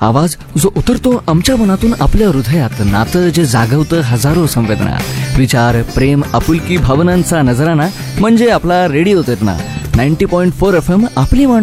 आवाज जो उतरतो आमच्या मनातून आपल्या हृदयात, नातं जे जागवतं हजारो संवेदना, विचार, प्रेम, आपुलकी, भावनांचा नजराना म्हणजे आपला रेडिओ चेतना 90.4 FM आपली